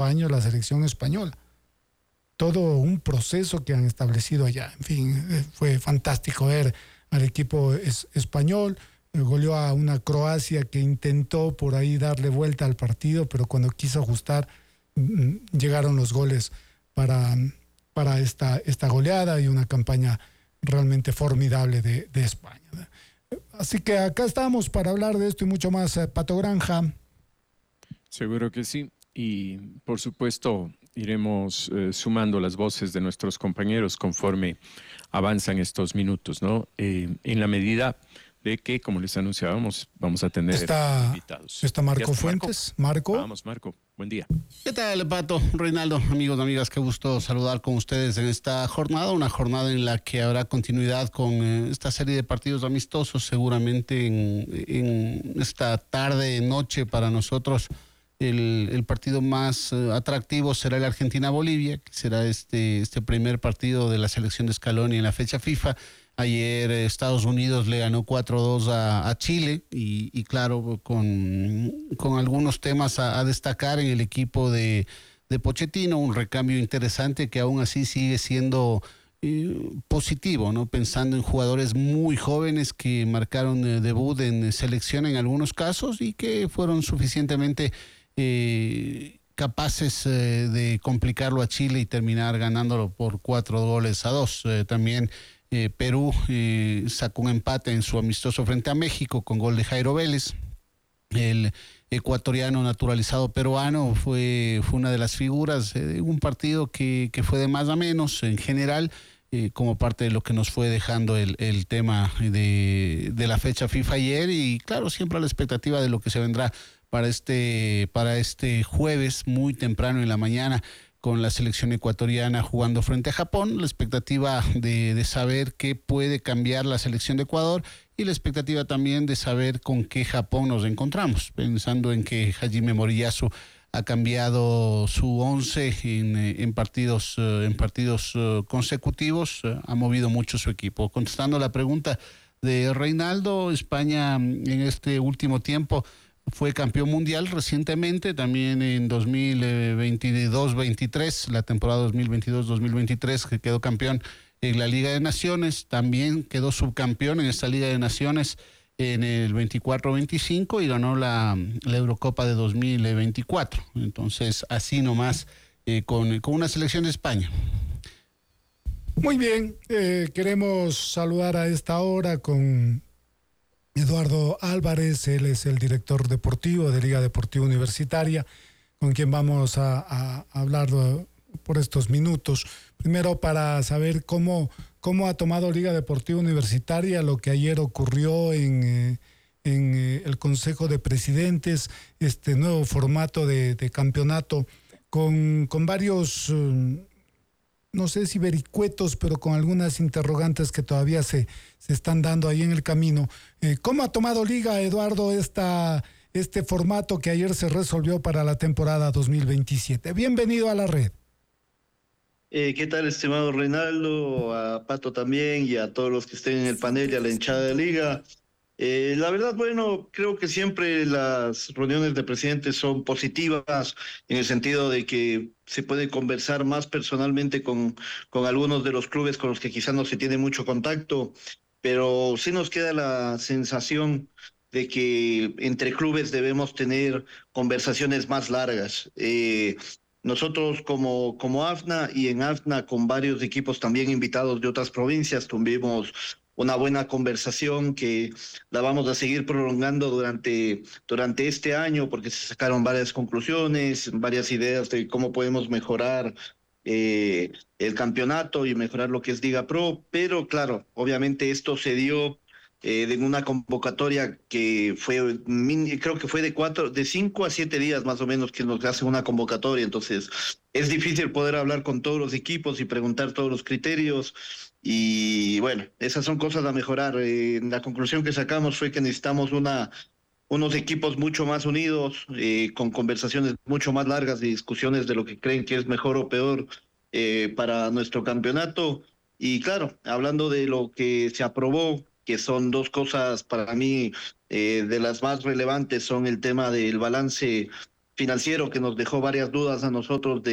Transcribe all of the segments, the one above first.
año la selección española. Todo un proceso que han establecido allá. En fin, fue fantástico ver al equipo español. Goleó a una Croacia que intentó por ahí darle vuelta al partido, pero cuando quiso ajustar, llegaron los goles para esta goleada y una campaña realmente formidable de España. Así que acá estamos para hablar de esto y mucho más, Pato Granja. Seguro que sí. Y por supuesto iremos sumando las voces de nuestros compañeros conforme avanzan estos minutos, ¿no? En la medida de que, como les anunciábamos, vamos a tener invitados. ¿Está Marco Fuentes? Marco. Vamos, Marco. Buen día. ¿Qué tal, Pato? Reinaldo, amigos, amigas, qué gusto saludar con ustedes en esta jornada, una jornada en la que habrá continuidad con esta serie de partidos amistosos, seguramente en esta tarde, noche para nosotros. El partido más atractivo será el Argentina-Bolivia, que será este primer partido de la selección de Scaloni en la fecha FIFA. Ayer Estados Unidos le ganó 4-2 a Chile y claro, con algunos temas a destacar en el equipo de Pochettino, un recambio interesante que aún así sigue siendo positivo, ¿no? Pensando en jugadores muy jóvenes que marcaron debut en selección en algunos casos y que fueron suficientemente capaces de complicarlo a Chile y terminar ganándolo por 4-2. También Perú sacó un empate en su amistoso frente a México con gol de Jairo Vélez. El ecuatoriano naturalizado peruano fue una de las figuras de un partido que fue de más a menos en general, como parte de lo que nos fue dejando el tema de la fecha FIFA ayer y claro, siempre a la expectativa de lo que se vendrá para este jueves muy temprano en la mañana con la selección ecuatoriana jugando frente a Japón, la expectativa de saber qué puede cambiar la selección de Ecuador y la expectativa también de saber con qué Japón nos encontramos, pensando en que Hajime Moriyasu ha cambiado su 11 en partidos consecutivos, ha movido mucho su equipo. Contestando la pregunta de Reinaldo, España en este último tiempo fue campeón mundial recientemente, también en 2022-23, la temporada 2022-2023, que quedó campeón en la Liga de Naciones, también quedó subcampeón en esta Liga de Naciones en el 24-25 y ganó la Eurocopa de 2024. Entonces, así nomás con una selección de España. Muy bien, queremos saludar a esta hora con Eduardo Álvarez, él es el director deportivo de Liga Deportiva Universitaria, con quien vamos a hablar por estos minutos. Primero, para saber cómo ha tomado Liga Deportiva Universitaria lo que ayer ocurrió en el Consejo de Presidentes, este nuevo formato de campeonato con varios no sé si vericuetos, pero con algunas interrogantes que todavía se están dando ahí en el camino. ¿Cómo ha tomado Liga, Eduardo, este formato que ayer se resolvió para la temporada 2027? Bienvenido a la red. ¿Qué tal, estimado Reinaldo? A Pato también y a todos los que estén en el panel y a la hinchada de Liga. La verdad, bueno, creo que siempre las reuniones de presidentes son positivas en el sentido de que se puede conversar más personalmente con algunos de los clubes con los que quizás no se tiene mucho contacto, pero sí nos queda la sensación de que entre clubes debemos tener conversaciones más largas. Nosotros como AFNA y en AFNA con varios equipos también invitados de otras provincias tuvimos una buena conversación que la vamos a seguir prolongando durante este año porque se sacaron varias conclusiones, varias ideas de cómo podemos mejorar el campeonato y mejorar lo que es Liga Pro, pero claro, obviamente esto se dio en una convocatoria que creo que fue de 5 a 7 días más o menos que nos hace una convocatoria, entonces es difícil poder hablar con todos los equipos y preguntar todos los criterios y bueno, esas son cosas a mejorar. La conclusión que sacamos fue que necesitamos unos equipos mucho más unidos, con conversaciones mucho más largas y discusiones de lo que creen que es mejor o peor para nuestro campeonato. Y claro, hablando de lo que se aprobó, que son dos cosas para mí de las más relevantes, son el tema del balance financiero que nos dejó varias dudas a nosotros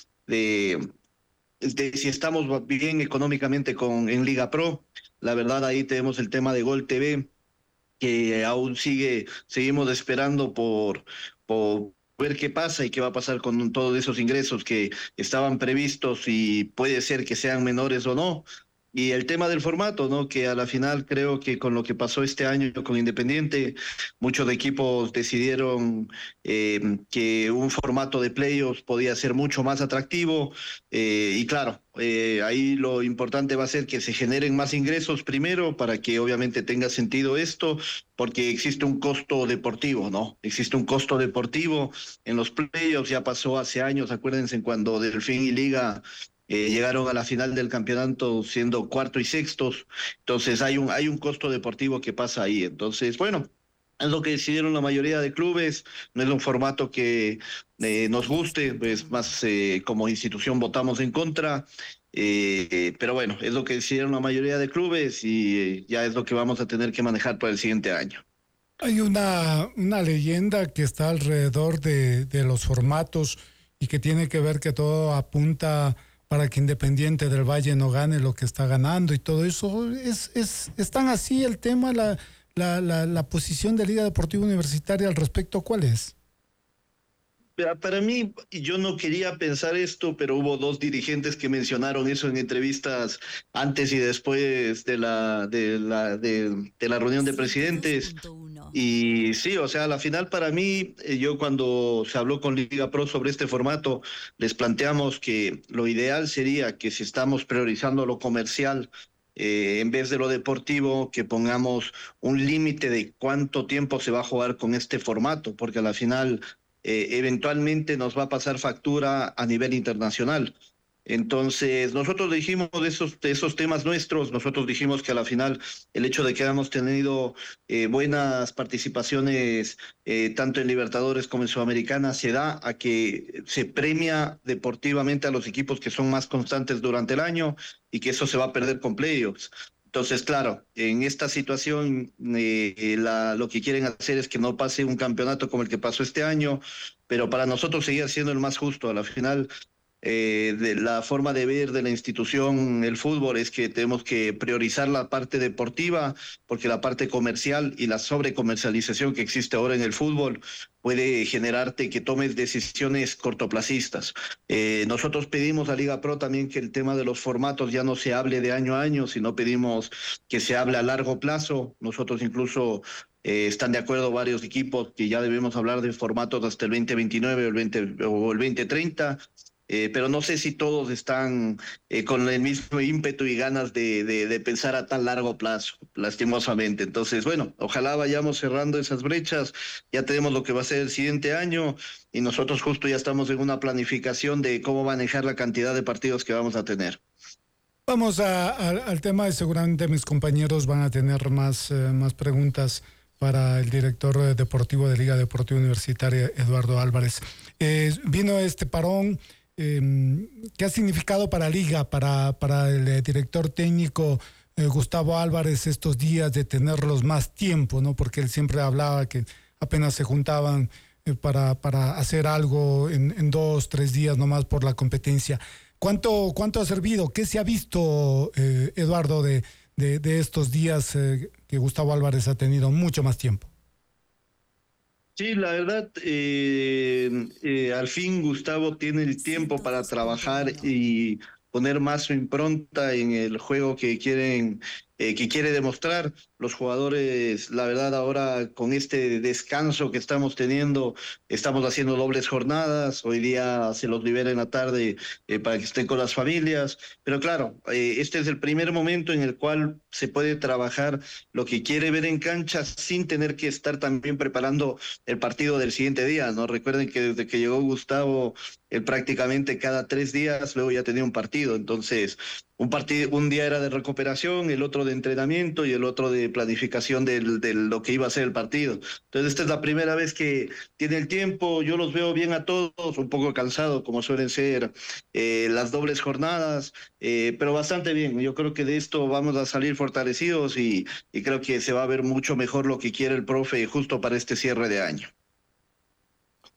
de si estamos bien económicamente en Liga Pro. La verdad, ahí tenemos el tema de Gol TV, que aún seguimos esperando por ver qué pasa y qué va a pasar con todos esos ingresos que estaban previstos y puede ser que sean menores o no. Y el tema del formato, ¿no? Que a la final creo que con lo que pasó este año con Independiente, muchos equipos decidieron que un formato de playoffs podía ser mucho más atractivo. Y claro, ahí lo importante va a ser que se generen más ingresos primero para que obviamente tenga sentido esto, porque existe un costo deportivo, ¿no? Existe un costo deportivo en los playoffs, ya pasó hace años, acuérdense cuando Delfín y Liga llegaron a la final del campeonato siendo cuarto y sextos, entonces hay un costo deportivo que pasa ahí. Entonces, bueno, es lo que decidieron la mayoría de clubes, no es un formato que nos guste, pues más como institución votamos en contra, pero bueno, es lo que decidieron la mayoría de clubes y ya es lo que vamos a tener que manejar para el siguiente año. Hay una leyenda que está alrededor de los formatos y que tiene que ver que todo apunta para que Independiente del Valle no gane lo que está ganando y todo eso. ¿Es tan así el tema, la posición de Liga Deportiva Universitaria al respecto? ¿Cuál es? Para mí, yo no quería pensar esto, pero hubo dos dirigentes que mencionaron eso en entrevistas antes y después de la reunión de presidentes. Y sí, o sea, a la final para mí, yo cuando se habló con Liga Pro sobre este formato, les planteamos que lo ideal sería que si estamos priorizando lo comercial, en vez de lo deportivo, que pongamos un límite de cuánto tiempo se va a jugar con este formato, porque a la final eventualmente nos va a pasar factura a nivel internacional. Entonces, nosotros dijimos de esos temas nuestros, nosotros dijimos que a la final el hecho de que hayamos tenido buenas participaciones tanto en Libertadores como en Sudamericana se da a que se premia deportivamente a los equipos que son más constantes durante el año y que eso se va a perder con playoffs. Entonces, claro, en esta situación lo que quieren hacer es que no pase un campeonato como el que pasó este año, pero para nosotros seguía siendo el más justo. A la final, de la forma de ver de la institución el fútbol es que tenemos que priorizar la parte deportiva porque la parte comercial y la sobrecomercialización que existe ahora en el fútbol puede generarte que tomes decisiones cortoplacistas. Nosotros pedimos a Liga Pro también que el tema de los formatos ya no se hable de año a año, sino pedimos que se hable a largo plazo. Nosotros incluso están de acuerdo varios equipos que ya debemos hablar de formatos hasta el 2029 o el 2030. Pero no sé si todos están con el mismo ímpetu y ganas de pensar a tan largo plazo, lastimosamente. Entonces, bueno, ojalá vayamos cerrando esas brechas. Ya tenemos lo que va a ser el siguiente año y nosotros justo ya estamos en una planificación de cómo manejar la cantidad de partidos que vamos a tener. Vamos al tema de seguramente mis compañeros van a tener más preguntas para el director deportivo de Liga Deportiva Universitaria, Eduardo Álvarez. Vino este parón. ¿Qué ha significado para Liga, para el director técnico Gustavo Álvarez estos días de tenerlos más tiempo, ¿no? Porque él siempre hablaba que apenas se juntaban para hacer algo en 2, 3 días nomás por la competencia. ¿Cuánto ha servido? ¿Qué se ha visto, Eduardo, de estos días que Gustavo Álvarez ha tenido mucho más tiempo? Sí, la verdad, al fin Gustavo tiene el tiempo para trabajar y poner más su impronta en el juego que quiere demostrar. Los jugadores, la verdad, ahora con este descanso que estamos teniendo, estamos haciendo dobles jornadas. Hoy día se los libera en la tarde para que estén con las familias. Pero claro, este es el primer momento en el cual se puede trabajar lo que quiere ver en cancha sin tener que estar también preparando el partido del siguiente día, ¿no? Recuerden que desde que llegó Gustavo, él prácticamente cada 3 días luego ya tenía un partido. Entonces, un día era de recuperación, el otro de entrenamiento y el otro de planificación de lo que iba a ser el partido. Entonces, esta es la primera vez que tiene el tiempo. Yo los veo bien a todos, un poco cansados, como suelen ser las dobles jornadas, pero bastante bien. Yo creo que de esto vamos a salir fortalecidos y creo que se va a ver mucho mejor lo que quiere el profe justo para este cierre de año.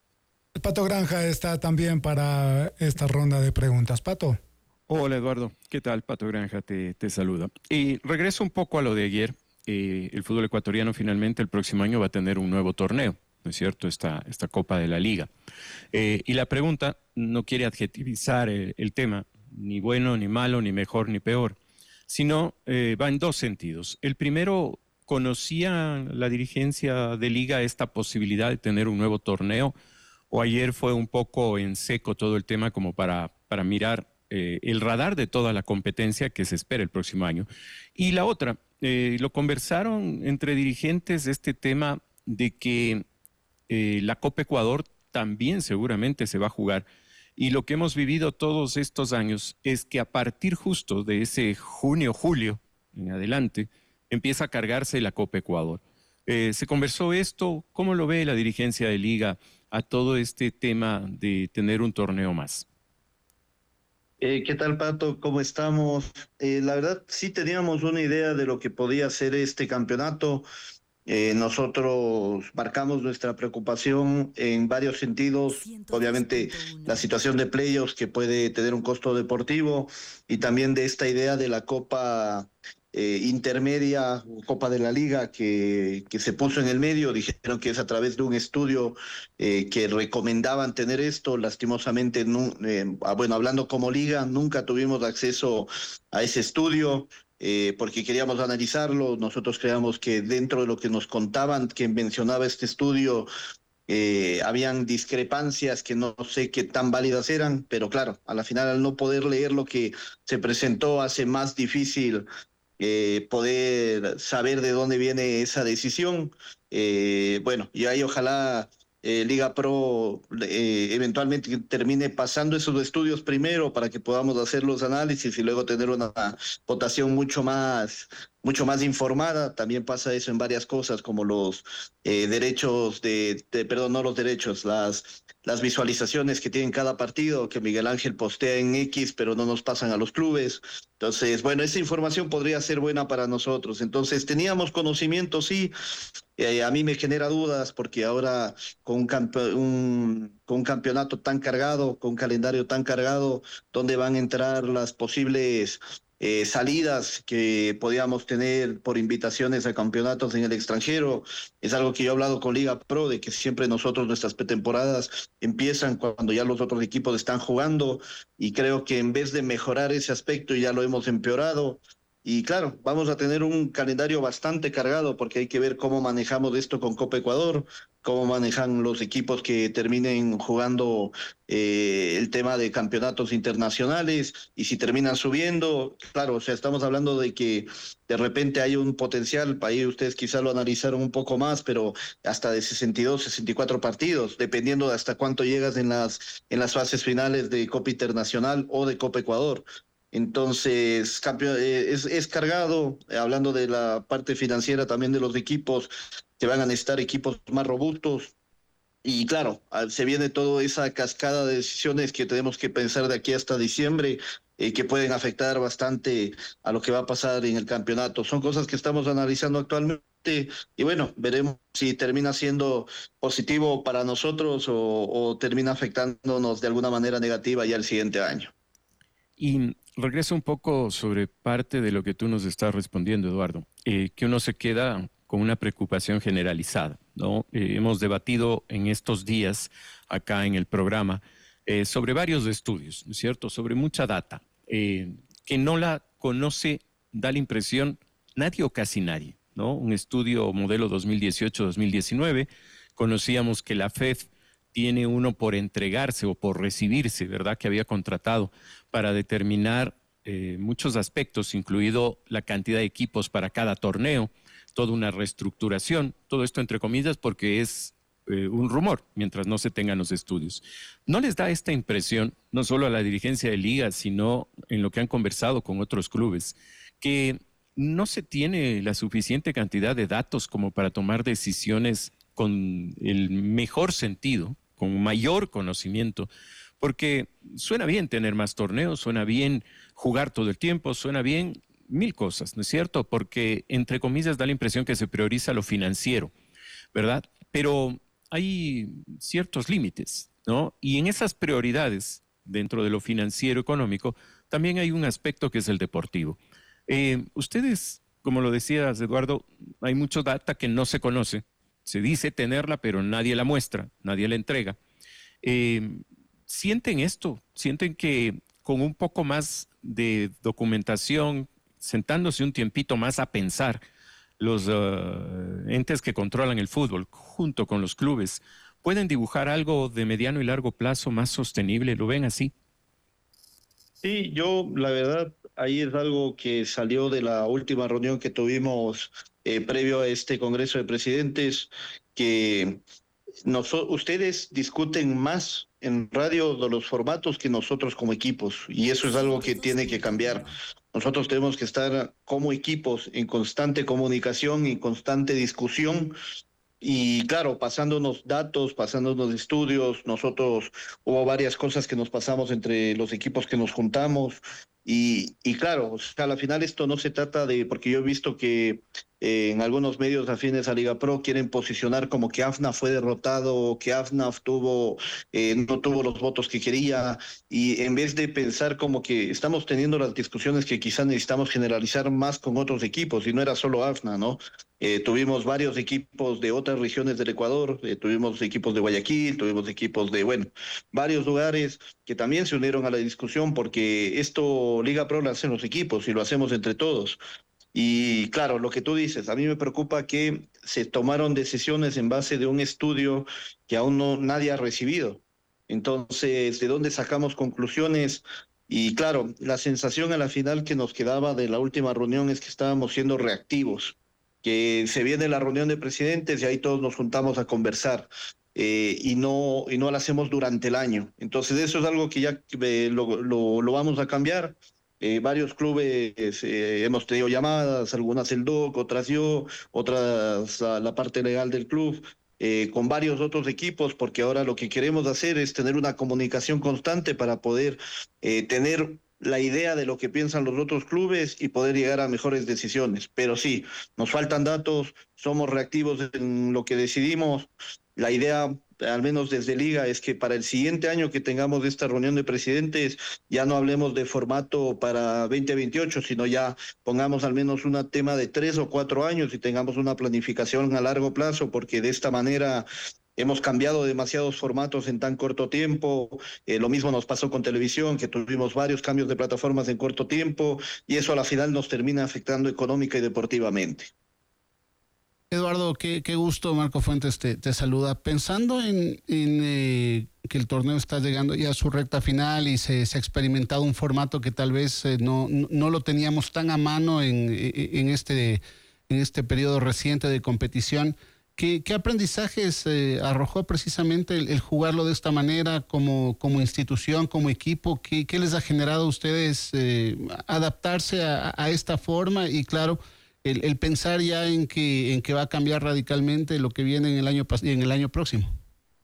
El Pato Granja está también para esta ronda de preguntas. Pato. Hola Eduardo, ¿qué tal? Pato Granja te saluda. Y regreso un poco a lo de ayer. El fútbol ecuatoriano finalmente el próximo año va a tener un nuevo torneo, ¿no es cierto? Esta Copa de la Liga. Y la pregunta no quiere adjetivizar el tema, ni bueno, ni malo, ni mejor, ni peor, sino va en dos sentidos. El primero, ¿conocía la dirigencia de Liga esta posibilidad de tener un nuevo torneo? ¿O ayer fue un poco en seco todo el tema como para mirar el radar de toda la competencia que se espera el próximo año? Y la otra, lo conversaron entre dirigentes de este tema de que la Copa Ecuador también seguramente se va a jugar. Y lo que hemos vivido todos estos años es que a partir justo de ese junio, julio en adelante, empieza a cargarse la Copa Ecuador. ¿Se conversó esto? ¿Cómo lo ve la dirigencia de Liga a todo este tema de tener un torneo más? ¿Qué tal, Pato? ¿Cómo estamos? La verdad, sí teníamos una idea de lo que podía ser este campeonato. Nosotros marcamos nuestra preocupación en varios sentidos. Obviamente, la situación de playoffs que puede tener un costo deportivo y también de esta idea de la Copa intermedia, o Copa de la Liga que se puso en el medio. Dijeron que es a través de un estudio que recomendaban tener esto. Lastimosamente, bueno, hablando como liga, nunca tuvimos acceso a ese estudio. Porque queríamos analizarlo. Nosotros creíamos que dentro de lo que nos contaban, que mencionaba este estudio, habían discrepancias que no sé qué tan válidas eran, pero claro, a la final al no poder leer lo que se presentó hace más difícil poder saber de dónde viene esa decisión. Bueno, y ahí ojalá Liga Pro eventualmente termine pasando esos estudios primero para que podamos hacer los análisis y luego tener una votación mucho más informada. También pasa eso en varias cosas como los derechos perdón, no los derechos, las visualizaciones que tienen cada partido, que Miguel Ángel postea en X, pero no nos pasan a los clubes. Entonces, bueno, esa información podría ser buena para nosotros. Entonces, teníamos conocimiento, sí. A mí me genera dudas porque ahora con con un campeonato tan cargado, con un calendario tan cargado, ¿dónde van a entrar las posibles salidas que podíamos tener por invitaciones a campeonatos en el extranjero? Es algo que yo he hablado con Liga Pro, de que siempre nosotros nuestras pretemporadas empiezan cuando ya los otros equipos están jugando, y creo que en vez de mejorar ese aspecto ya lo hemos empeorado. Y claro, vamos a tener un calendario bastante cargado porque hay que ver cómo manejamos esto con Copa Ecuador, cómo manejan los equipos que terminen jugando el tema de campeonatos internacionales, y si terminan subiendo. Claro, o sea, estamos hablando de que de repente hay un potencial, ahí ustedes quizá lo analizaron un poco más, pero hasta de 62, 64 partidos, dependiendo de hasta cuánto llegas en las fases finales de Copa Internacional o de Copa Ecuador. Entonces, es cargado. Hablando de la parte financiera también de los equipos, que van a necesitar equipos más robustos. Y claro, se viene toda esa cascada de decisiones que tenemos que pensar de aquí hasta diciembre, que pueden afectar bastante a lo que va a pasar en el campeonato. Son cosas que estamos analizando actualmente, y bueno, veremos si termina siendo positivo para nosotros o termina afectándonos de alguna manera negativa ya el siguiente año. Y regreso un poco sobre parte de lo que tú nos estás respondiendo, Eduardo, que uno se queda con una preocupación generalizada, ¿no? Hemos debatido en estos días acá en el programa sobre varios estudios, ¿no es cierto? Sobre mucha data, que no la conoce, da la impresión, nadie o casi nadie, ¿no? Un estudio modelo 2018-2019, conocíamos que la FED tiene uno por entregarse o por recibirse, ¿verdad?, que había contratado para determinar muchos aspectos, incluido la cantidad de equipos para cada torneo, toda una reestructuración, todo esto entre comillas porque es un rumor, mientras no se tengan los estudios. ¿No les da esta impresión, no solo a la dirigencia de Liga, sino en lo que han conversado con otros clubes, que no se tiene la suficiente cantidad de datos como para tomar decisiones con el mejor sentido, con mayor conocimiento? Porque suena bien tener más torneos, suena bien jugar todo el tiempo, suena bien mil cosas, ¿no es cierto? Porque, entre comillas, da la impresión que se prioriza lo financiero, ¿verdad? Pero hay ciertos límites ¿no? Y en esas prioridades, dentro de lo financiero económico, también hay un aspecto que es el deportivo. Ustedes, como lo decías, Eduardo, hay mucha data que no se conoce. Se dice tenerla, pero nadie la muestra, nadie la entrega. ¿Sienten esto? ¿Sienten que con un poco más de documentación, sentándose un tiempito más a pensar, los entes que controlan el fútbol, junto con los clubes, pueden dibujar algo de mediano y largo plazo más sostenible? ¿Lo ven así? Sí, yo la verdad, ahí es algo que salió de la última reunión que tuvimos previo a este Congreso de Presidentes, que ustedes discuten más en radio de los formatos que nosotros como equipos, y eso es algo que tiene que cambiar. Nosotros tenemos que estar como equipos en constante comunicación y constante discusión. Y claro, pasándonos datos, pasándonos estudios, nosotros hubo varias cosas que nos pasamos entre los equipos que nos juntamos. Y claro, o sea, al final esto no se trata de, porque yo he visto que en algunos medios afines a Liga Pro quieren posicionar como que AFNA fue derrotado, que AFNA no tuvo los votos que quería, y en vez de pensar como que estamos teniendo las discusiones que quizás necesitamos generalizar más con otros equipos, y no era solo AFNA, ¿no? Tuvimos varios equipos de otras regiones del Ecuador, tuvimos equipos de Guayaquil, tuvimos equipos de, bueno, varios lugares que también se unieron a la discusión, porque esto Liga Pro lo hacen los equipos y lo hacemos entre todos. Y claro, lo que tú dices, a mí me preocupa que se tomaron decisiones en base de un estudio que aún no nadie ha recibido. Entonces, ¿de dónde sacamos conclusiones? Y claro, la sensación a la final que nos quedaba de la última reunión es que estábamos siendo reactivos, que se viene la reunión de presidentes y ahí todos nos juntamos a conversar. Y no lo hacemos durante el año. Entonces eso es algo que ya lo vamos a cambiar. Varios clubes hemos tenido llamadas, algunas el DOC, otras yo, otras a la parte legal del club, con varios otros equipos, porque ahora lo que queremos hacer es tener una comunicación constante para poder tener la idea de lo que piensan los otros clubes y poder llegar a mejores decisiones. Pero sí, nos faltan datos, somos reactivos en lo que decidimos. La idea, al menos desde Liga, es que para el siguiente año que tengamos esta reunión de presidentes, ya no hablemos de formato para 2028, sino ya pongamos al menos un tema de 3 o 4 años y tengamos una planificación a largo plazo, porque de esta manera hemos cambiado demasiados formatos en tan corto tiempo. Lo mismo nos pasó con televisión, que tuvimos varios cambios de plataformas en corto tiempo, y eso a la final nos termina afectando económica y deportivamente. Eduardo, qué gusto, Marco Fuentes te saluda. Pensando en que el torneo está llegando ya a su recta final y se ha experimentado un formato que tal vez no lo teníamos tan a mano en este periodo reciente de competición, ¿qué aprendizajes arrojó precisamente el jugarlo de esta manera como institución, como equipo? ¿Qué les ha generado a ustedes adaptarse a esta forma? Y claro, el pensar ya en que va a cambiar radicalmente lo que viene en el año próximo.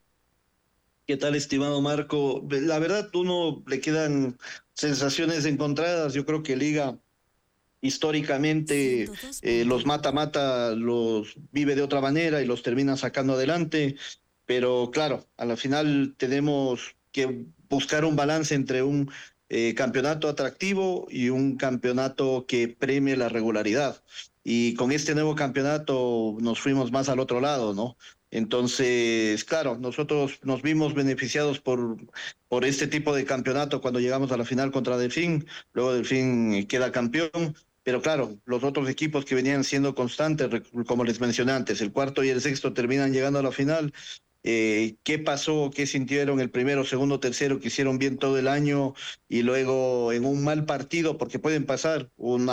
¿Qué tal, estimado Marco? La verdad, uno le quedan sensaciones encontradas. Yo creo que Liga históricamente los mata-mata los vive de otra manera y los termina sacando adelante. Pero claro, a la final tenemos que buscar un balance entre un campeonato atractivo y un campeonato que premie la regularidad. Y con este nuevo campeonato nos fuimos más al otro lado, ¿no? Entonces, claro, nosotros nos vimos beneficiados por este tipo de campeonato cuando llegamos a la final contra Delfín. Luego Delfín queda campeón. Pero claro, los otros equipos que venían siendo constantes, como les mencioné antes, el cuarto y el sexto terminan llegando a la final. ¿Qué pasó? ¿Qué sintieron el primero, segundo, tercero, que hicieron bien todo el año y luego en un mal partido, porque pueden pasar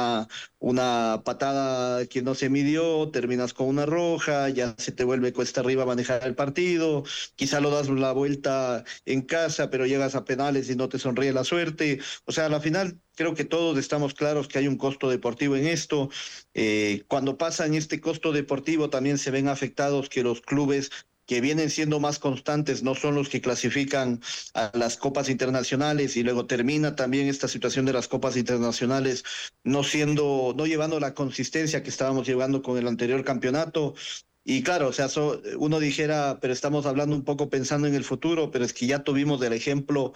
una patada que no se midió, terminas con una roja, ya se te vuelve cuesta arriba manejar el partido, quizá lo das la vuelta en casa, pero llegas a penales y no te sonríe la suerte? O sea, a la final creo que todos estamos claros que hay un costo deportivo en esto. Cuando pasa en este costo deportivo también se ven afectados que los clubes que vienen siendo más constantes no son los que clasifican a las copas internacionales, y luego termina también esta situación de las copas internacionales no llevando la consistencia que estábamos llevando con el anterior campeonato. Y claro, o sea, uno dijera, pero estamos hablando un poco pensando en el futuro, pero es que ya tuvimos el ejemplo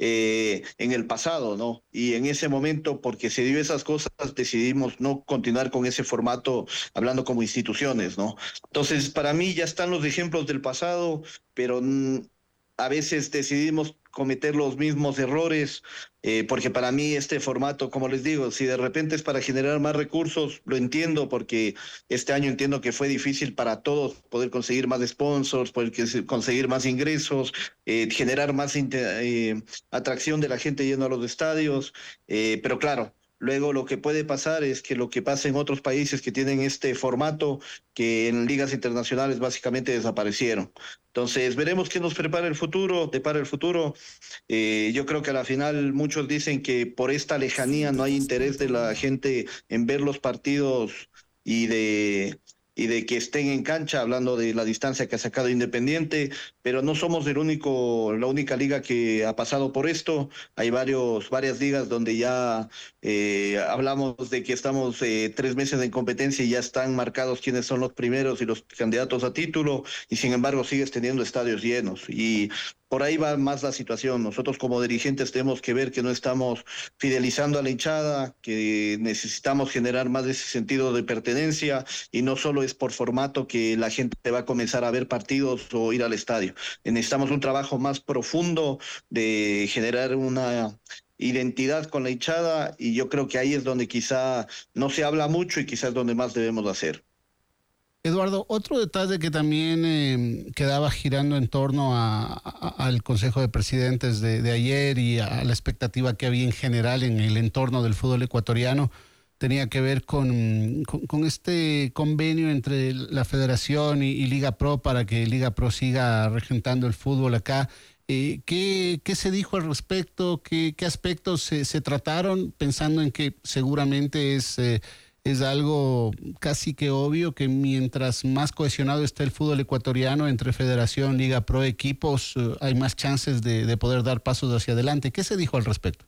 en el pasado, ¿no? Y en ese momento, porque se dio esas cosas, decidimos no continuar con ese formato hablando como instituciones, ¿no? Entonces, para mí ya están los ejemplos del pasado, pero a veces decidimos cometer los mismos errores, porque para mí este formato, como les digo, si de repente es para generar más recursos, lo entiendo, porque este año entiendo que fue difícil para todos poder conseguir más sponsors, poder conseguir más ingresos, generar más atracción de la gente yendo a los estadios, pero claro. Luego lo que puede pasar es que lo que pasa en otros países que tienen este formato, que en ligas internacionales básicamente desaparecieron. Entonces veremos qué nos prepara el futuro, depara el futuro. Yo creo que a la final muchos dicen que por esta lejanía no hay interés de la gente en ver los partidos y de que estén en cancha, hablando de la distancia que ha sacado Independiente, pero no somos la única liga que ha pasado por esto. Hay varias ligas donde ya hablamos de que estamos 3 meses en competencia y ya están marcados quiénes son los primeros y los candidatos a título, y sin embargo sigues teniendo estadios llenos. Y por ahí va más la situación. Nosotros como dirigentes tenemos que ver que no estamos fidelizando a la hinchada, que necesitamos generar más de ese sentido de pertenencia, y no solo es por formato que la gente va a comenzar a ver partidos o ir al estadio. Necesitamos un trabajo más profundo de generar una identidad con la hinchada, y yo creo que ahí es donde quizá no se habla mucho y quizás donde más debemos hacer. Eduardo, otro detalle que también quedaba girando en torno al Consejo de Presidentes de ayer y a la expectativa que había en general en el entorno del fútbol ecuatoriano tenía que ver con este convenio entre la Federación y Liga Pro para que Liga Pro siga regentando el fútbol acá. ¿Qué se dijo al respecto? ¿Qué aspectos se trataron? Pensando en que seguramente es algo casi que obvio que mientras más cohesionado esté el fútbol ecuatoriano entre Federación, Liga Pro, equipos, hay más chances de poder dar pasos hacia adelante. ¿Qué se dijo al respecto?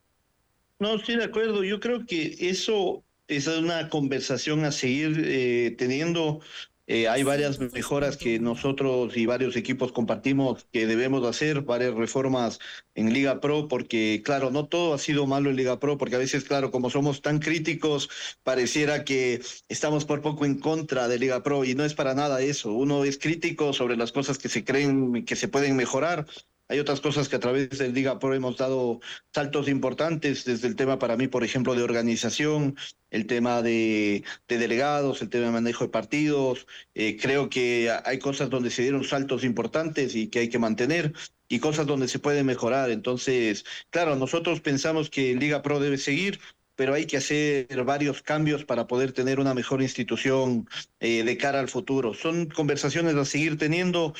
No, estoy de acuerdo. Yo creo que eso es una conversación a seguir teniendo. Hay varias mejoras que nosotros y varios equipos compartimos que debemos hacer, varias reformas en Liga Pro, porque claro, no todo ha sido malo en Liga Pro, porque a veces, claro, como somos tan críticos, pareciera que estamos por poco en contra de Liga Pro, y no es para nada eso. Uno es crítico sobre las cosas que se creen que se pueden mejorar. Hay otras cosas que a través de Liga Pro hemos dado saltos importantes, desde el tema para mí, por ejemplo, de organización, el tema de delegados, el tema de manejo de partidos. Creo que hay cosas donde se dieron saltos importantes y que hay que mantener, y cosas donde se puede mejorar. Entonces, claro, nosotros pensamos que Liga Pro debe seguir, pero hay que hacer varios cambios para poder tener una mejor institución de cara al futuro. Son conversaciones a seguir teniendo,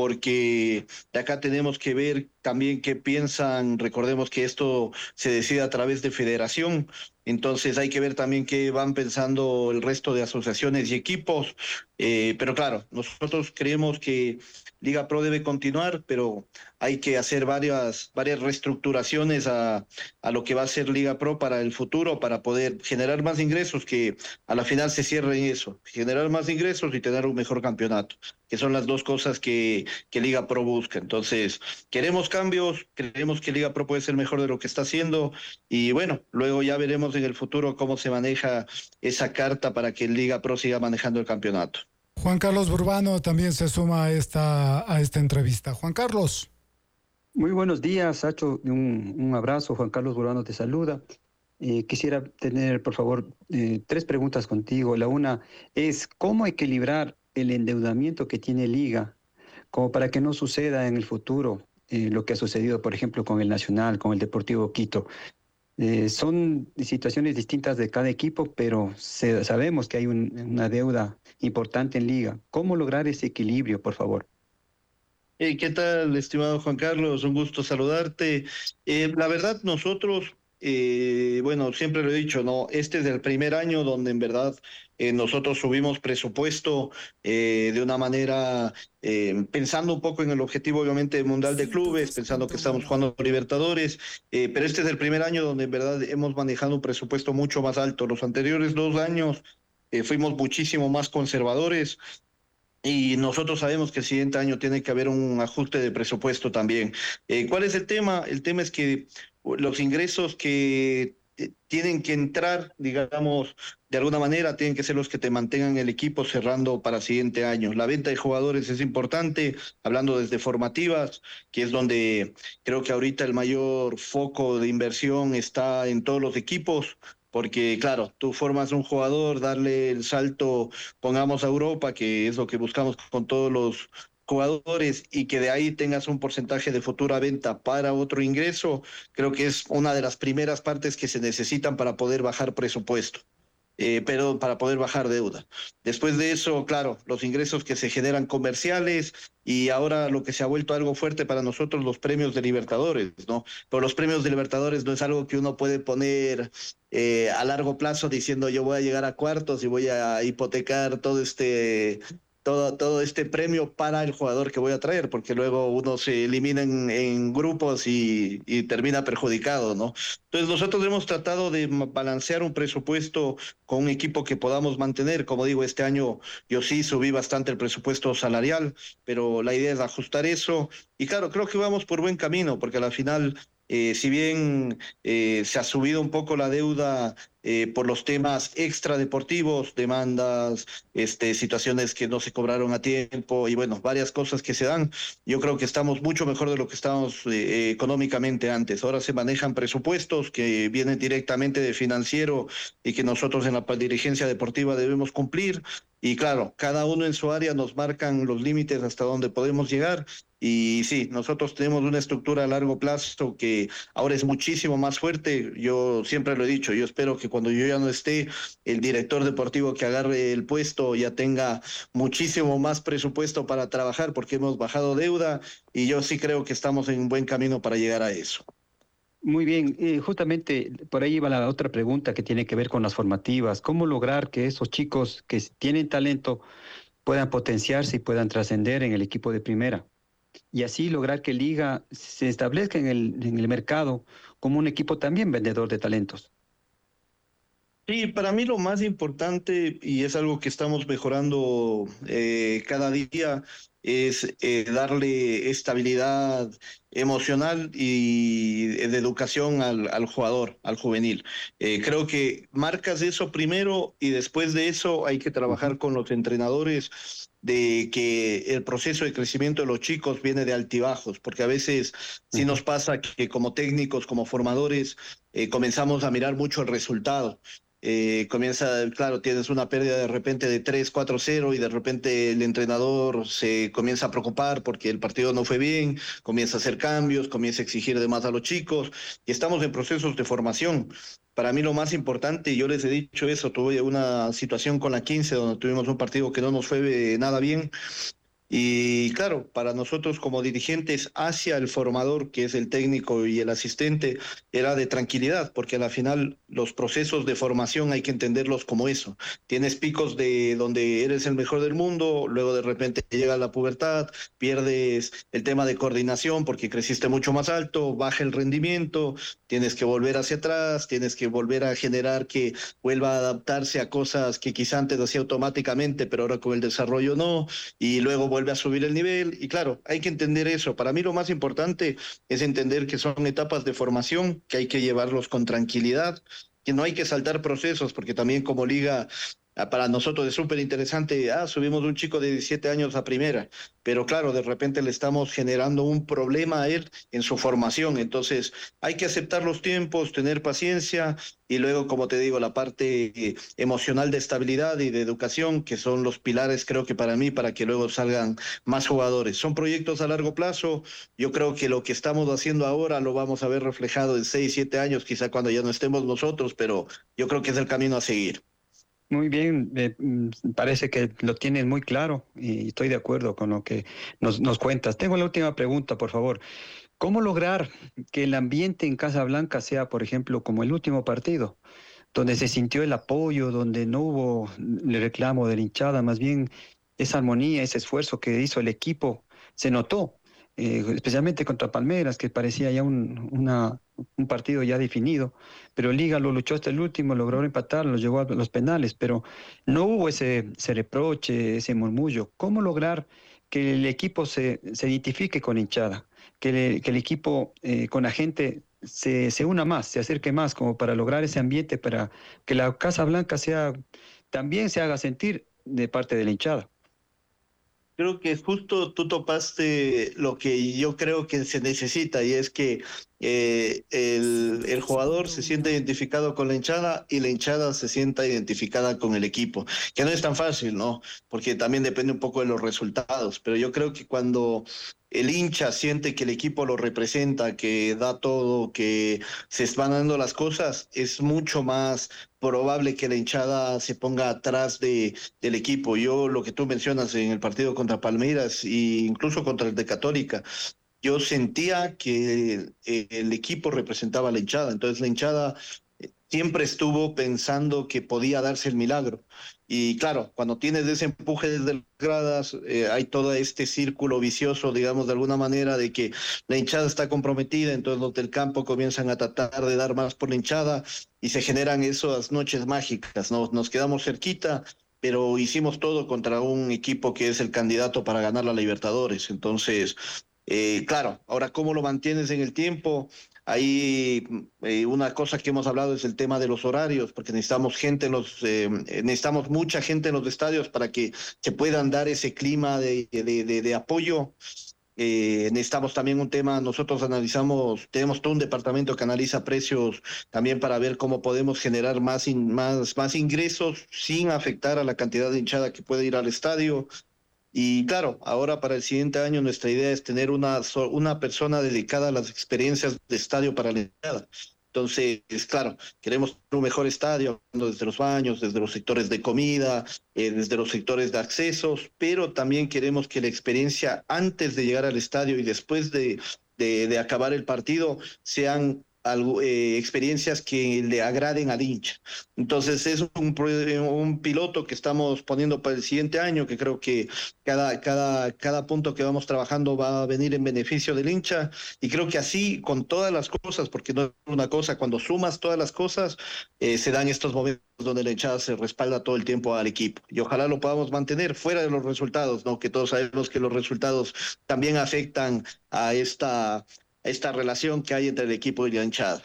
porque de acá tenemos que ver también qué piensan. Recordemos que esto se decide a través de federación, entonces hay que ver también qué van pensando el resto de asociaciones y equipos. Pero claro, nosotros creemos que Liga Pro debe continuar, pero hay que hacer varias reestructuraciones a lo que va a ser Liga Pro para el futuro, para poder generar más ingresos, que a la final se cierre en eso, generar más ingresos y tener un mejor campeonato, que son las dos cosas que Liga Pro busca. Entonces, queremos cambios, creemos que Liga Pro puede ser mejor de lo que está haciendo, y bueno, luego ya veremos en el futuro cómo se maneja esa carta para que Liga Pro siga manejando el campeonato. Juan Carlos Burbano también se suma a esta entrevista. Juan Carlos. Muy buenos días, Sacho. Un abrazo. Juan Carlos Burbano te saluda. Quisiera tener, por favor, 3 preguntas contigo. La una es, ¿cómo equilibrar el endeudamiento que tiene Liga como para que no suceda en el futuro lo que ha sucedido, por ejemplo, con el Nacional, con el Deportivo Quito? Son situaciones distintas de cada equipo, pero sabemos que hay una deuda importante en Liga. ¿Cómo lograr ese equilibrio, por favor? ¿Qué tal, estimado Juan Carlos? Un gusto saludarte. La verdad, nosotros, bueno, siempre lo he dicho, ¿no? Este es el primer año donde en verdad nosotros subimos presupuesto de una manera, pensando un poco en el objetivo, obviamente, mundial de clubes, pensando que estamos jugando Libertadores, pero este es el primer año donde en verdad hemos manejado un presupuesto mucho más alto. Los anteriores 2 años fuimos muchísimo más conservadores, Y nosotros sabemos que el siguiente año tiene que haber un ajuste de presupuesto también. ¿Cuál es el tema? El tema es que los ingresos que tienen que entrar, digamos, de alguna manera, tienen que ser los que te mantengan el equipo cerrando para el siguiente año. La venta de jugadores es importante, hablando desde formativas, que es donde creo que ahorita el mayor foco de inversión está en todos los equipos. Porque, claro, tú formas un jugador, darle el salto, pongamos a Europa, que es lo que buscamos con todos los jugadores, y que de ahí tengas un porcentaje de futura venta para otro ingreso, creo que es una de las primeras partes que se necesitan para poder bajar presupuesto. Pero para poder bajar deuda. Después de eso, claro, los ingresos que se generan comerciales, y ahora lo que se ha vuelto algo fuerte para nosotros, los premios de Libertadores, ¿no? Pero los premios de Libertadores no es algo que uno puede poner a largo plazo diciendo yo voy a llegar a cuartos y voy a hipotecar todo este premio para el jugador que voy a traer, porque luego uno se elimina en grupos y termina perjudicado, ¿no? Entonces nosotros hemos tratado de balancear un presupuesto con un equipo que podamos mantener. Como digo, este año yo sí subí bastante el presupuesto salarial, pero la idea es ajustar eso. Y claro, creo que vamos por buen camino, porque a la final, si bien se ha subido un poco la deuda por los temas extradeportivos, demandas, situaciones que no se cobraron a tiempo y bueno, varias cosas que se dan. Yo creo que estamos mucho mejor de lo que estábamos económicamente antes. Ahora se manejan presupuestos que vienen directamente de financiero y que nosotros en la dirigencia deportiva debemos cumplir. Y claro, cada uno en su área nos marcan los límites hasta donde podemos llegar. Y sí, nosotros tenemos una estructura a largo plazo que ahora es muchísimo más fuerte. Yo siempre lo he dicho, yo espero que cuando yo ya no esté, el director deportivo que agarre el puesto ya tenga muchísimo más presupuesto para trabajar, porque hemos bajado deuda y yo sí creo que estamos en un buen camino para llegar a eso. Muy bien, justamente por ahí va la otra pregunta que tiene que ver con las formativas. ¿Cómo lograr que esos chicos que tienen talento puedan potenciarse y puedan trascender en el equipo de primera? Y así lograr que Liga se establezca en el mercado como un equipo también vendedor de talentos. Sí, para mí lo más importante, y es algo que estamos mejorando cada día, es darle estabilidad emocional y de educación al jugador, al juvenil. Creo que marcas eso primero y después de eso hay que trabajar con los entrenadores de que el proceso de crecimiento de los chicos viene de altibajos, porque a veces sí nos pasa que como técnicos, como formadores, comenzamos a mirar mucho el resultado. Claro, tienes una pérdida de repente de 3-4-0 y de repente el entrenador se comienza a preocupar porque el partido no fue bien, comienza a hacer cambios, comienza a exigir de más a los chicos y estamos en procesos de formación. Para mí lo más importante, yo les he dicho eso, tuve una situación con la 15 donde tuvimos un partido que no nos fue nada bien. Y claro, para nosotros como dirigentes hacia el formador, que es el técnico y el asistente, era de tranquilidad, porque a la final los procesos de formación hay que entenderlos como eso. Tienes picos de donde eres el mejor del mundo, luego de repente llega la pubertad, pierdes el tema de coordinación porque creciste mucho más alto, baja el rendimiento, tienes que volver hacia atrás, tienes que volver a generar que vuelva a adaptarse a cosas que quizá antes hacía automáticamente, pero ahora con el desarrollo no, y luego vuelve a subir el nivel. Y claro, hay que entender eso. Para mí lo más importante es entender que son etapas de formación, que hay que llevarlos con tranquilidad, que no hay que saltar procesos, porque también como liga para nosotros es súper interesante, subimos un chico de 17 años a primera, pero claro, de repente le estamos generando un problema a él en su formación, entonces hay que aceptar los tiempos, tener paciencia y luego, como te digo, la parte emocional de estabilidad y de educación, que son los pilares, creo que para mí, para que luego salgan más jugadores. Son proyectos a largo plazo, yo creo que lo que estamos haciendo ahora lo vamos a ver reflejado en 6, 7 años, quizá cuando ya no estemos nosotros, pero yo creo que es el camino a seguir. Muy bien, parece que lo tienes muy claro y estoy de acuerdo con lo que nos cuentas. Tengo la última pregunta, por favor. ¿Cómo lograr que el ambiente en Casablanca sea, por ejemplo, como el último partido, donde se sintió el apoyo, donde no hubo el reclamo de la hinchada, más bien esa armonía, ese esfuerzo que hizo el equipo, se notó? especialmente contra Palmeiras, que parecía ya un partido ya definido, pero Liga lo luchó hasta el último, logró empatar, lo llevó a los penales, pero no hubo ese reproche, ese murmullo. ¿Cómo lograr que el equipo se identifique con la hinchada? Que el equipo con la gente se una más, se acerque más, como para lograr ese ambiente, para que la Casa Blanca también se haga sentir de parte de la hinchada. Creo que justo tú topaste lo que yo creo que se necesita y es que el jugador se sienta identificado con la hinchada y la hinchada se sienta identificada con el equipo, que no es tan fácil, ¿no? Porque también depende un poco de los resultados, pero yo creo que cuando el hincha siente que el equipo lo representa, que da todo, que se van dando las cosas, es mucho más probable que la hinchada se ponga atrás del equipo. Yo, lo que tú mencionas en el partido contra Palmeiras e incluso contra el de Católica, yo sentía que el equipo representaba a la hinchada, entonces la hinchada siempre estuvo pensando que podía darse el milagro. Y claro, cuando tienes ese empuje desde las gradas, hay todo este círculo vicioso, digamos, de alguna manera, de que la hinchada está comprometida, entonces los del campo comienzan a tratar de dar más por la hinchada y se generan esas noches mágicas, ¿no? Nos quedamos cerquita, pero hicimos todo contra un equipo que es el candidato para ganar la Libertadores. Entonces, claro, ahora cómo lo mantienes en el tiempo. Ahí una cosa que hemos hablado es el tema de los horarios, porque necesitamos necesitamos mucha gente en los estadios para que se puedan dar ese clima de apoyo. Necesitamos también un tema, nosotros tenemos todo un departamento que analiza precios también para ver cómo podemos generar más ingresos sin afectar a la cantidad de hinchada que puede ir al estadio. Y claro, ahora para el siguiente año nuestra idea es tener una persona dedicada a las experiencias de estadio para la hinchada. Entonces, claro, queremos un mejor estadio, desde los baños, desde los sectores de comida, desde los sectores de accesos, pero también queremos que la experiencia antes de llegar al estadio y después de acabar el partido sean experiencias que le agraden al hincha. Entonces es un piloto que estamos poniendo para el siguiente año, que creo que cada punto que vamos trabajando va a venir en beneficio del hincha, y creo que así con todas las cosas, porque no es una cosa, cuando sumas todas las cosas, se dan estos momentos donde la hinchada se respalda todo el tiempo al equipo, y ojalá lo podamos mantener fuera de los resultados, ¿no? Que todos sabemos que los resultados también afectan a esta relación que hay entre el equipo y la hinchada.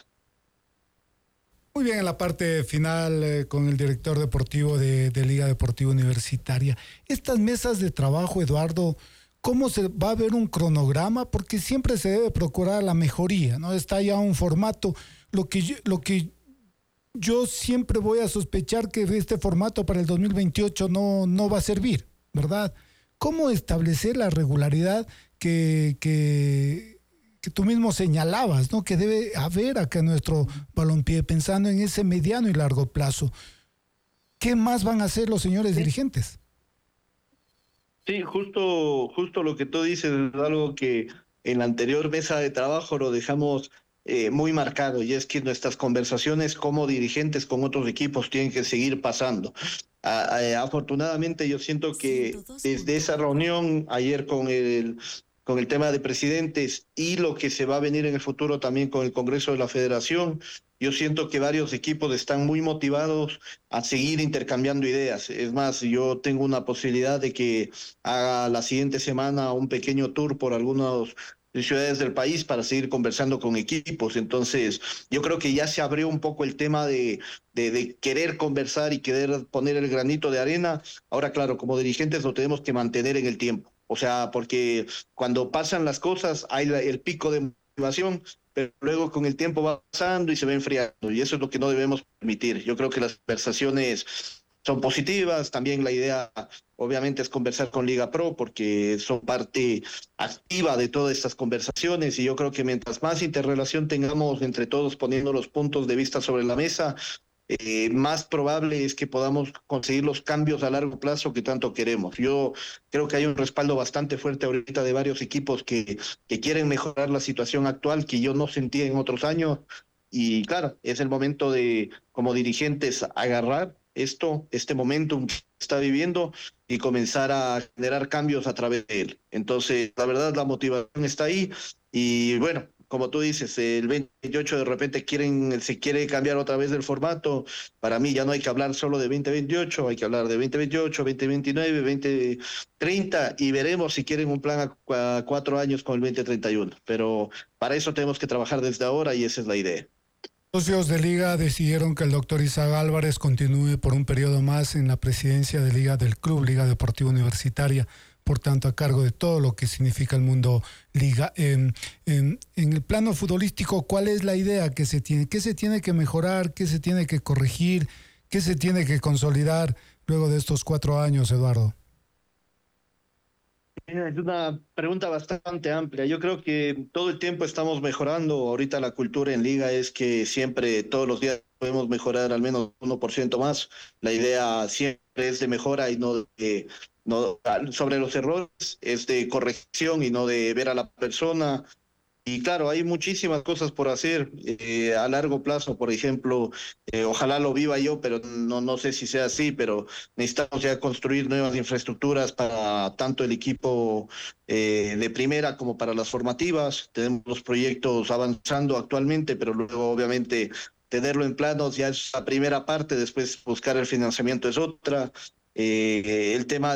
Muy bien, en la parte final con el director deportivo de Liga Deportiva Universitaria. Estas mesas de trabajo, Eduardo, ¿cómo se va a ver un cronograma? Porque siempre se debe procurar la mejoría, ¿no? Está ya un formato. Lo que yo siempre voy a sospechar que este formato para el 2028 no va a servir, ¿verdad? ¿Cómo establecer la regularidad que tú mismo señalabas, ¿no? Que debe haber acá en nuestro balompié, pensando en ese mediano y largo plazo? ¿Qué más van a hacer los señores dirigentes? Sí, justo lo que tú dices es algo que en la anterior mesa de trabajo lo dejamos muy marcado, y es que nuestras conversaciones como dirigentes con otros equipos tienen que seguir pasando. Afortunadamente yo siento que desde esa reunión ayer con el tema de presidentes y lo que se va a venir en el futuro también con el Congreso de la Federación, yo siento que varios equipos están muy motivados a seguir intercambiando ideas. Es más, yo tengo una posibilidad de que haga la siguiente semana un pequeño tour por algunas ciudades del país para seguir conversando con equipos. Entonces, yo creo que ya se abrió un poco el tema de querer conversar y querer poner el granito de arena. Ahora, claro, como dirigentes lo tenemos que mantener en el tiempo. O sea, porque cuando pasan las cosas hay el pico de motivación, pero luego con el tiempo va pasando y se va enfriando, y eso es lo que no debemos permitir. Yo creo que las conversaciones son positivas, también la idea obviamente es conversar con Liga Pro porque son parte activa de todas estas conversaciones, y yo creo que mientras más interrelación tengamos entre todos poniendo los puntos de vista sobre la mesa, más probable es que podamos conseguir los cambios a largo plazo que tanto queremos. Yo creo que hay un respaldo bastante fuerte ahorita de varios equipos que quieren mejorar la situación actual que yo no sentía en otros años, y claro, es el momento de, como dirigentes, agarrar este momentum que está viviendo y comenzar a generar cambios a través de él. Entonces, la verdad, la motivación está ahí y bueno, como tú dices, el 2028 de repente se quiere cambiar otra vez el formato. Para mí ya no hay que hablar solo de 2028, hay que hablar de 2028, 2029, 2030 y veremos si quieren un plan a 4 años con el 2031. Pero para eso tenemos que trabajar desde ahora y esa es la idea. Los socios de Liga decidieron que el doctor Isaac Álvarez continúe por un periodo más en la presidencia de Liga del Club Liga Deportiva Universitaria, por tanto a cargo de todo lo que significa el mundo Liga. En el plano futbolístico, ¿cuál es la idea que se tiene? ¿Qué se tiene que mejorar? ¿Qué se tiene que corregir? ¿Qué se tiene que consolidar luego de estos 4 años, Eduardo? Es una pregunta bastante amplia. Yo creo que todo el tiempo estamos mejorando. Ahorita la cultura en Liga es que siempre, todos los días podemos mejorar al menos 1% más. La idea siempre es de mejora y no sobre los errores, es de corrección y no de ver a la persona. Y claro, hay muchísimas cosas por hacer a largo plazo, por ejemplo, ojalá lo viva yo, pero no sé si sea así, pero necesitamos ya construir nuevas infraestructuras para tanto el equipo de primera como para las formativas. Tenemos los proyectos avanzando actualmente, pero luego obviamente tenerlo en planos ya es la primera parte, después buscar el financiamiento es otra. El tema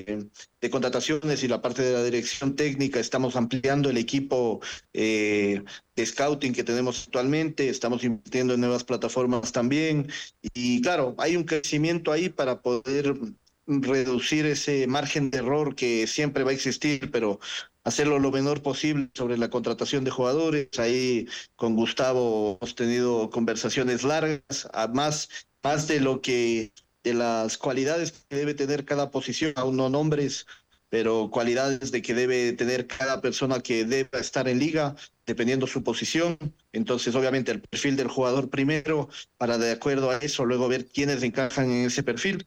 de contrataciones y la parte de la dirección técnica, estamos ampliando el equipo de scouting que tenemos actualmente, estamos invirtiendo en nuevas plataformas también y claro, hay un crecimiento ahí para poder reducir ese margen de error que siempre va a existir, pero hacerlo lo menor posible sobre la contratación de jugadores. Ahí con Gustavo hemos tenido conversaciones largas, más de lo que de las cualidades que debe tener cada posición, aún no nombres, pero cualidades de que debe tener cada persona que deba estar en liga, dependiendo su posición. Entonces, obviamente, el perfil del jugador primero, para de acuerdo a eso, luego ver quiénes encajan en ese perfil.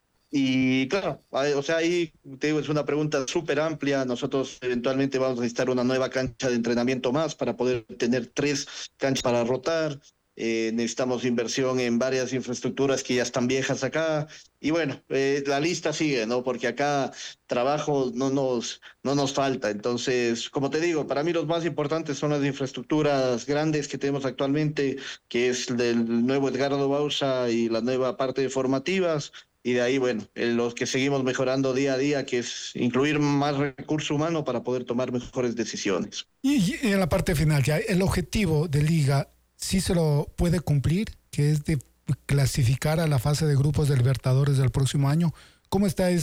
Y claro, o sea, ahí te digo, es una pregunta súper amplia. Nosotros eventualmente vamos a necesitar una nueva cancha de entrenamiento más para poder tener 3 canchas para rotar. Necesitamos inversión en varias infraestructuras que ya están viejas acá. Y bueno, la lista sigue, ¿no? Porque acá trabajo no nos falta. Entonces, como te digo, para mí los más importantes son las infraestructuras grandes que tenemos actualmente, que es del nuevo Edgardo Bauza y la nueva parte de formativas. Y de ahí, bueno, los que seguimos mejorando día a día, que es incluir más recurso humano para poder tomar mejores decisiones. Y en la parte final, ya el objetivo de Liga sí se lo puede cumplir, que es de clasificar a la fase de grupos de Libertadores del próximo año. ¿Cómo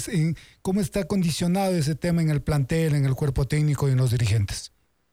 está condicionado ese tema en el plantel, en el cuerpo técnico y en los dirigentes?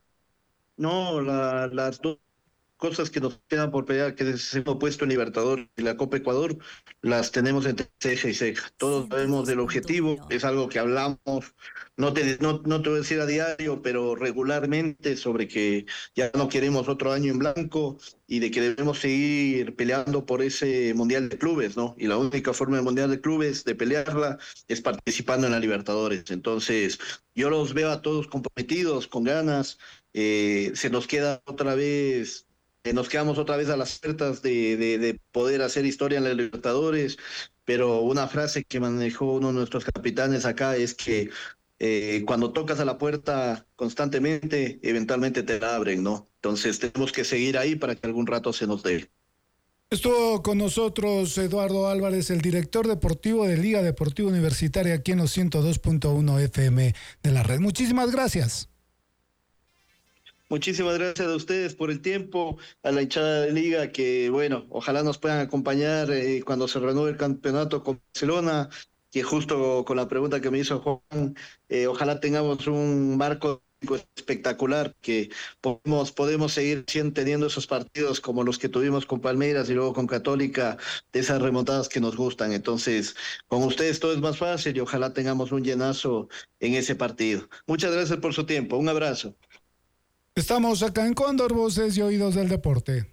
No, las dos cosas que nos quedan por pelear, que es el puesto en Libertadores y la Copa Ecuador, las tenemos entre ceja y ceja. Todos sabemos del objetivo, es algo que hablamos, no te voy a decir a diario, pero regularmente, sobre que ya no queremos otro año en blanco y de que debemos seguir peleando por ese Mundial de Clubes, ¿no? Y la única forma del Mundial de Clubes de pelearla es participando en la Libertadores. Entonces, yo los veo a todos comprometidos, con ganas. Se nos queda otra vez nos quedamos otra vez a las puertas de poder hacer historia en la Libertadores, pero una frase que manejó uno de nuestros capitanes acá es que cuando tocas a la puerta constantemente, eventualmente te la abren, ¿no? Entonces tenemos que seguir ahí para que algún rato se nos dé. Estuvo con nosotros Eduardo Álvarez, el director deportivo de Liga Deportiva Universitaria, aquí en los 102.1 FM de la red. Muchísimas gracias. Muchísimas gracias a ustedes por el tiempo, a la hinchada de Liga, que bueno, ojalá nos puedan acompañar cuando se renueve el campeonato con Barcelona, que justo con la pregunta que me hizo Juan, ojalá tengamos un marco espectacular, que podemos seguir teniendo esos partidos como los que tuvimos con Palmeiras y luego con Católica, de esas remontadas que nos gustan. Entonces, con ustedes todo es más fácil y ojalá tengamos un llenazo en ese partido. Muchas gracias por su tiempo, un abrazo. Estamos acá en Cóndor, Voces y Oídos del Deporte.